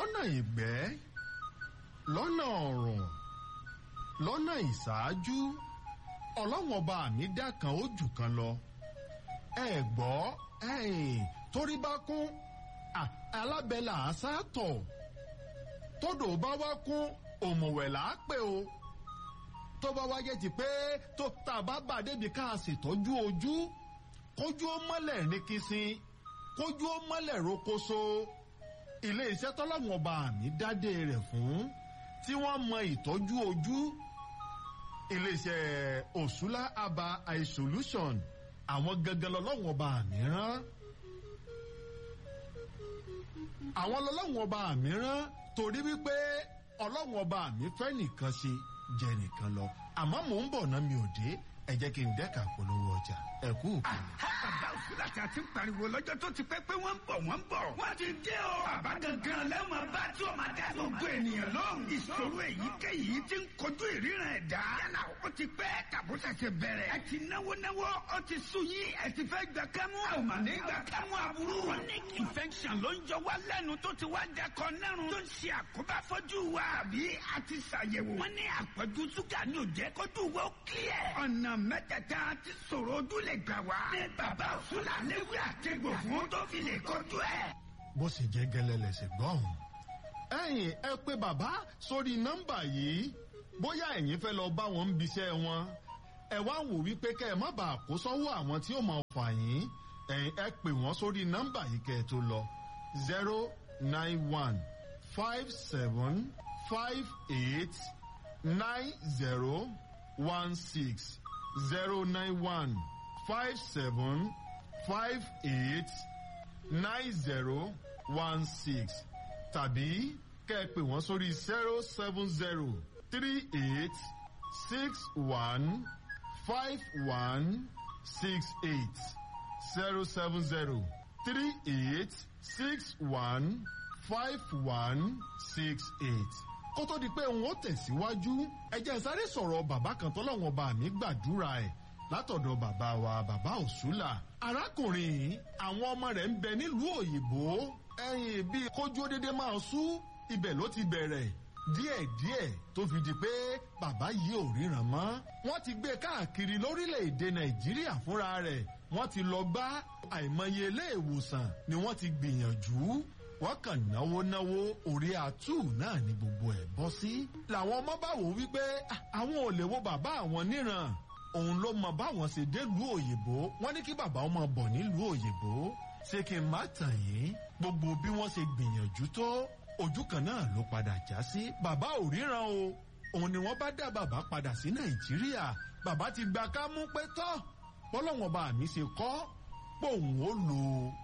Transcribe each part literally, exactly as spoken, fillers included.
lọ́nà ìgbẹ́ lọ́nà ọ̀rùn lọ́nà ìṣáájú ọlọ́run ọba mi dá kan ó jù kan lọ ẹ gbọ́ ẹ̀yìn torí bá kún alábẹ́là àṣàtọ̀ tódò bá wá kún òmùwẹ̀ là á pè o tó bá wáyé ti pé tó tá a bá bà débi ká a ṣètọ́jú ojú kójú ó mọ́lẹ̀ ní kìsìn kójú ó mọ́lẹ̀ rokoṣo ilé iṣẹ́ tọ́lọ́run ọba mi dádé rẹ̀ fún tí wọ́n mọ ìtọ́jú ojú ilé iṣẹ́ Òṣùlá Aba Eye Solution àwọn gangan lọ́lọ́run ọba mi rán àwọn lọ́lọ́run ọba mi rán torí wípé ọlọ́run ọba mi fẹ́ nìkan ṣe jẹ́ nìkan lọ àmọ́ mò ń bọ̀ náà mi ò dé ẹ jẹ́ kí n dẹ́ka polówó ọjà ẹ kú òkèlè. bàbá Òṣùlá tí a ti ń pariwo lọ́jọ́ tó ti pẹ́ pé wọ́n ń bọ̀ wọ́n ń bọ̀. wọ́n ti dé o. bàbá gangan lẹ́wọ̀n bá tí o máa dá gbogbo ènìyàn lóhùn. ìṣòro èyíkéyìí ti ń kojú ìríran ẹ̀dá. yálà ó ti pẹ́ tàbó ṣẹ̀ṣẹ̀ bẹ̀rẹ̀. ẹ ti náwó náwó ó ti sú yín ẹ ti fẹ́ gbà kámú. a ò mà ní gbà kámú aburú. chronic infection ló ń jọ wá lẹ́nu tó ti wá dẹkọ nẹ́rùn. tó ń ṣe àkóbá fọ́jú wa àbí a ti ṣàyẹ̀wò. wọ́n ní àpọ̀jù ṣúgà ní òjẹ́ kójú wa ó clear. ọ̀nà mẹ́tẹ̀ẹ̀ta ti sọ̀rọ̀ ojú lè gbà wá. ní bàbá Òṣùlá léwu àtẹ̀gbò fún tó fi lè kojú ẹ̀. bó sì jẹ́ gẹ́lẹ́ lẹ́sẹ̀ gbọ́n. ẹ̀yin ẹ pé bàbá sórí nọ́mbà yìí bóyá ẹ̀yin fẹ́ lọ bá wọn ń biṣẹ́ wọn ẹ wá wò wípé kẹ́ ẹ má bàa kó sọ́wọ́ àwọn tí ó máa fà yín ẹ̀yin ẹ pè wọ́n sórí nọ́mbà yìí kẹ́ ẹ tó lọ zero nine one five seven five eight nine zero one six zero nine one five seven five eight nine zero one six tàbí kẹ́ ẹ pè wọ́n sórí zero seven zero three eight six one five one six eight zero seven zero three eight six one five one six eight. kó tó di pé òun ó tẹ̀síwájú ẹ jẹ́ sáré sọ̀rọ̀ bàbá kan tọ́lọ́wọ́n bá mi gbàdúrà ẹ̀ látọ̀dọ̀ bàbá wa bàbá Òṣùlá. arákùnrin àwọn ọmọ rẹ̀ ń bẹ nílùú òyìnbó ẹ̀yìn bíi kójú dédé máa sú ibẹ̀ ló ti bẹ̀rẹ̀ díẹ̀díẹ̀ tó fi di pé bàbá yìí ò ríran mọ́. wọ́n ti gbé káàkiri lórílẹ̀‐èdè Nàìjíríà fúnra rẹ̀ wọ́n ti lọ gbá àìmọye ilé ìwòsàn ni wọ́n ti gbìyànjú wọ́n kàn náwó náwó orí àtú náà ni gbogbo ẹ̀ bọ́ sí. làwọn ọmọ bá wò wípé àwọn ò lè wo bàbá àwọn níran òun ló mọ báwọn ṣe délùú òyìnbó wọ́n ní kí bàbá ọmọ bọ̀ nílùú òyìnbó ṣé kí n má tàn yín gbogbo bí wọ́n ṣe gbìyànjú tó ojú kan náà ló padà já sí. bàbá ò ríran o òun ni wọ́n bá dá bàbá padà sí Nàìjíríà bàbá ti gba kámú pé tọ́ bọ́lọ́wọ́n bá mi ṣe kọ́ pòun ó lo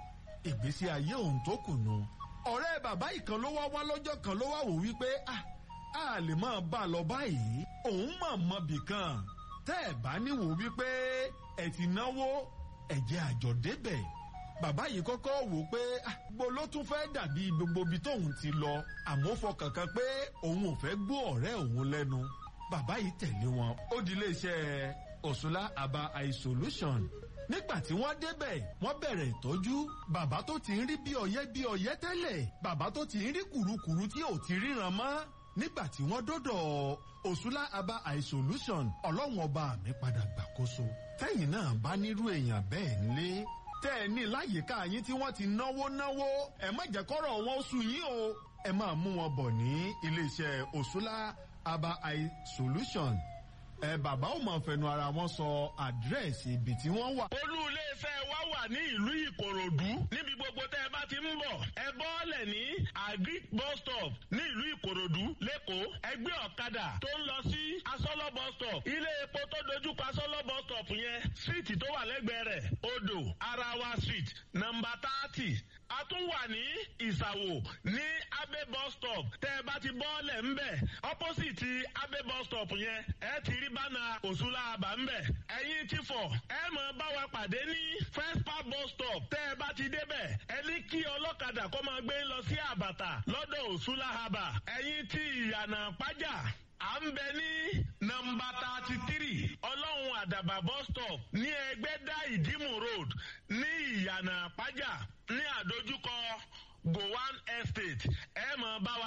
ìgbésí ayé òun tó kùnú. ọ̀rẹ́ bàbá ìkan ló wá wá lọ́jọ́ kan ló wá wò wípé ah a lè máa bá a lọ báyìí òun mọ̀ mọ́ bìkan tẹ́ ẹ̀ bá níwò wípé ẹ̀ ti náwó ẹ̀jẹ̀ àjọ débẹ̀. bàbá yìí kọ́kọ́ wò pé gbogbo ló tún fẹ́ dàbí gbogbo ibi tóun ti lọ àmọ́ fọkàn kan pé òun ò fẹ́ gbọ́ ọ̀rẹ́ òun lẹ́nu. bàbá yìí tẹ̀lé wọn ó di iléeṣẹ́ Òṣùlá Aba Eye Solution. nígbà tí wọ́n débẹ̀ wọ́n bẹ̀rẹ̀ ìtọ́jú bàbá tó ti ń rí bí ọyẹ́ bí ọyẹ́ tẹ́lẹ̀ bàbá tó ti ń rí kùrukùru tí ò ti ríran mọ́. nígbà tí wọ́n dọ́dọ̀ Òṣùlá Aba Eye Solution ọlọ́run ọba mi padà gbàkóso. tẹ́yìn náà bá nírú èèyàn bẹ́ẹ̀ ńlé tẹ́ ẹ ní láyìíká yín tí wọ́n ti náwó náwó ẹ má jẹ́ kọ́rọ̀ wọn sú yín o ẹ máa mú wọn bọ̀ ní iléeṣẹ́ Òṣùlá Aba Eye Solution. ẹ bàbá ò mọ̀ fẹnu ara wọn sọ àdírẹ́sì ibi tí wọ́n wà. olú iléeṣẹ́ wa wà ní ìlú Ìkòròdú níbi gbogbo tẹ́ ẹ bá ti ń bọ̀ ẹ bọ́ọ̀lẹ̀ ní Agric bus stop ní ìlú Ìkòròdú lẹ́kọ̀ọ́ ẹgbẹ́ ọ̀kadà tó ń lọ sí Asọ́lọ́ bus stop ilé epo tó dojúkọ Asọ́lọ́ bus stop yẹn síìtì tó wà lẹ́gbẹ̀ẹ́ rẹ̀ odò Arawa street nọ́mbà thirty a tún wà ní Ìsàwò ní Abe bus stop tẹ́ ẹ bá ti bọ́ọ̀lẹ̀ ńbẹ̀ opposite Abe bus stop yẹn ẹ ti rí bánà Òṣùlá Aba ńbẹ̀ ẹ̀yin ti fọ̀ ẹ mọ̀ bá wa pàdé ní First Park bus stop tẹ́ ẹ bá ti débẹ̀ ẹ ní kí ọlọ́kadà kó máa gbé lọ sí Àbàtà lọ́dọ̀ Òṣùlá Aba ẹ̀yin ti Ìyànà Pájà à ń bẹ ní nọ́mbà thirty three ọlọ́run àdàbà bus stop ní Ẹgbẹ́dá Ìdímù road ní Ìyànà Pájà ní àdójúkọ Gowan Estate ẹ mọ̀ bá wa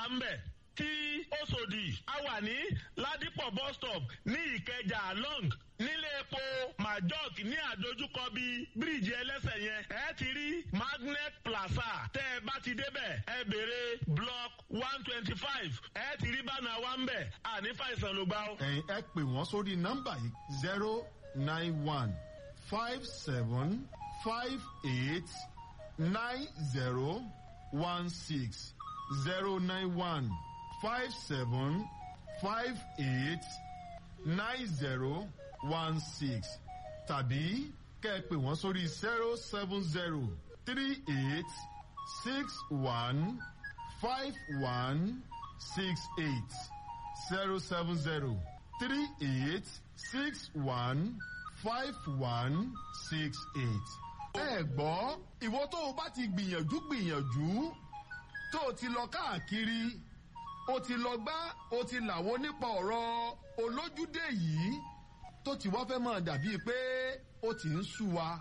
wà ní Ládìpọ̀ bus stop ní Ìkẹjà long nílé epo Majok ní àdójúkọ bíi bíríìjì ẹlẹ́sẹ̀ yẹn ẹ ti rí Magnet Plaza tẹ́ ẹ bá ti débẹ̀ ẹ béèrè block one twenty five ẹ ti rí bánà wa ń bẹ̀ àní fàìsàn ló gbà ó. ẹ̀yin ẹ pè wọ́n sórí nọ́mbà yìí zero nine one five seven five eight nine zero one six zero nine one five seven five eight nine zero one six tàbí kẹ́ ẹ pè wọ́n sórí zero seven zero three eight six one five one six eight zero seven zero three eight six one five one six eight. ẹ gbọ́ ìwọ tó o bá ti gbìyànjú gbìyànjú tó o ti lọ káàkiri o ti lọ gbá o ti làwọn nípa ọ̀rọ̀ olójúdé yìí tó ti wá fẹ́ máa dàbí pé ó ti ń sú wa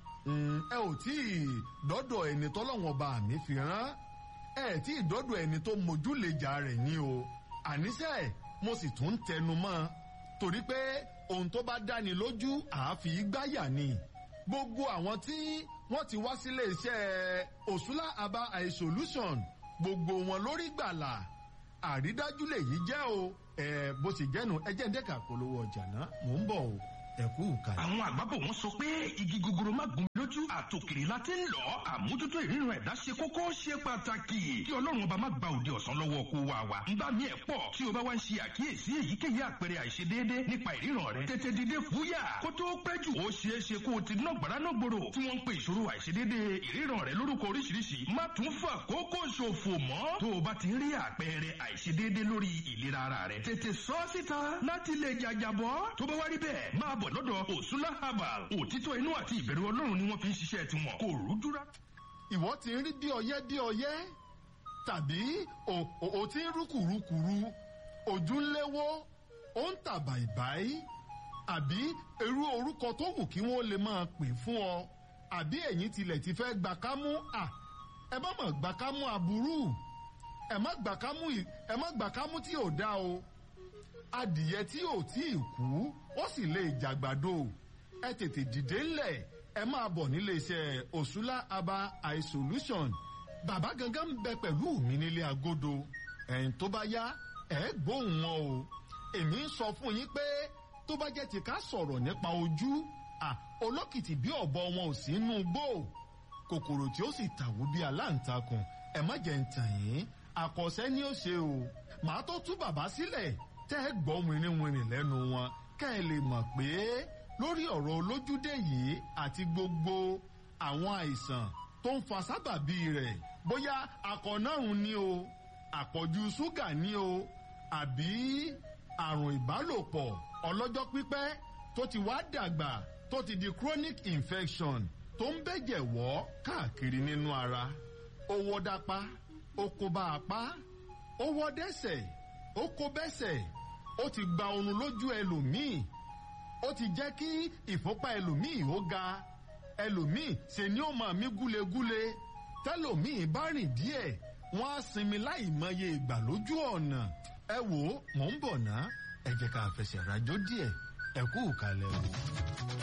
ẹ ò tí ì dọ́dọ̀ ẹni tọ́lọ́wọ́n bá mi fi rán ẹ tí ì dọ́dọ̀ ẹni tó mójúlejà rẹ̀ ní o àníṣe mo sì tún ń tẹnu mọ́ torí pé ohun tó bá dáni lójú àáfi gbáyà ni gbogbo àwọn tí wọ́n ti wá sílé iṣẹ́ Òṣùlá Aba Eye Solution gbogbo wọn lórí gbàlà àrídájú lèyí jẹ́ o ẹ bó sì jẹ́nu ẹjẹ́ ń dẹ́ka polówó ọjà náà mò ń bọ̀ o ẹ̀kú ìkàlẹ̀. àwọn àgbàbọ̀ wọn sọ pé igi gogoro má gún lójú àtòkèrè la ti ń lọ àmójútó ìríran ẹ̀dá ṣe kókó ṣe pàtàkì kí ọlọ́run ọba má gba òde ọ̀sán lọ́wọ́ kó wa wa. nígbà míì ẹ̀ pọ̀ tí o bá wá ń ṣe àkíyèsí èyíkéyìí àpẹẹrẹ àìṣedéédé nípa ìríran rẹ tètè dìde fúyà kó tó pẹ́ jù ó ṣeé ṣe kó o ti ná gbàrà náà gbòòrò tí wọ́n ń pe ìṣòro àìṣedéédé ìríran rẹ lórúkọ oríṣiríṣi má tún fà kókó ṣòfò mọ́ tó o bá ti rí àpẹẹrẹ àìṣedéédé lórí ìlera ara rẹ tètè sọ síta láti lè jàjàbọ́ tó bá wá rí bẹ́ẹ̀ máa bọ̀ lọ́dọ̀ Òṣùlá Herbal òtítọ́ inú àti ìbẹ̀rù Ọlọ́run ni wọ́n fi ń ṣiṣẹ́ tiwọn kò rújúra. ìwọ ti ń rí bí ọyẹ́ bí ọyẹ́ tàbí o ti ń rúkùrúkùrú ojú ń léwó ó ń tà bàìbàì àbí irú orúkọ tó wù kí wọ́n lè máa pè fún ọ àbí ẹ̀yin tilẹ̀ ti fẹ́ gbà kámú à ẹ má mọ̀ gbà kámú aburú ẹ má gbà kámú ẹ má gbà kámú tí ò dá o adìyẹ tí ò tí ì kú ó sì lè jàgbàdo ẹ tètè dìde ńlẹ̀ ẹ máa bọ̀ nílé iṣẹ́ Òṣùlá Aba Eye Solution bàbá gangan ń bẹ pẹ̀lú mi nílé agodo ẹ̀yìn tó bá yá ẹ gbóhùn wọn o èmi ń sọ fún yín pé tó bá jẹ́ ti ká sọ̀rọ̀ nípa ojú à olókìtì bí ọ̀bọ wọn ò sí inú gbó kòkòrò tí ó sì tàwó bí aláǹtakùn ẹ má jẹ́ ń tàn yín àkọsẹ́ ni ó ṣe o màá tó tú bàbá sílẹ̀ tẹ́ ẹ gbọ́ wìnrìnwìnrìn lẹ́nu wọn ká ẹ lè mọ̀ pé lórí ọ̀rọ̀ olójúdé yìí àti gbogbo àwọn àìsàn tó ń fa sábàbí rẹ̀ bóyá akọ̀nàrùn ni o àpọ̀jù ṣúgà ni o àbí àrùn ìbálòpọ̀ ọlọ́jọ́ pípẹ́ tó ti wá dàgbà tó ti di chronic infection tó ń bẹ́jẹ̀ wọ́ káàkiri nínú ara ó wọ́ dápá ó kó bá apá ó wọ́ dẹ́sẹ̀ ó kó bẹ́sẹ̀ ó ti gba oorun lójú ẹlòmíì ó ti jẹ́ kí ìfúnpá ẹlòmíì ó ga ẹlòmíì ṣe ni ó máa mí gúlegúle tẹlòmíì bá rìn díẹ̀ wọ́n á sinmi láì mọye ìgbà lójú ọ̀nà ẹ wò ó mò ń bọ̀ ná ẹ jẹ́ ká fẹsẹ̀ rajó díẹ̀ ẹ kú ìkàlẹ̀ o.